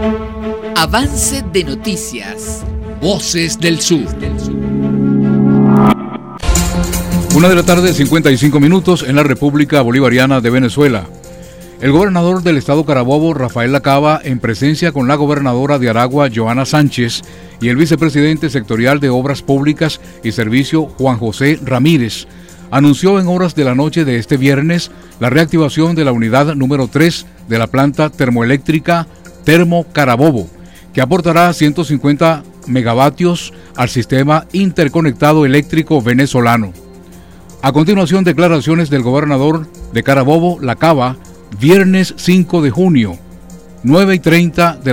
Avance de noticias. Voces del Sur. 1:55 p.m. en la República Bolivariana de Venezuela. El gobernador del estado Carabobo, Rafael Lacaba, en presencia con la gobernadora de Aragua, Joana Sánchez, y el vicepresidente sectorial de Obras Públicas y Servicio, Juan José Ramírez, anunció en horas de la noche de este viernes la reactivación de la unidad número 3 de la planta termoeléctrica Termo Carabobo, que aportará 150 megavatios al sistema interconectado eléctrico venezolano. A continuación, declaraciones del gobernador de Carabobo, Lacaba, viernes 5 de junio, 9:30 de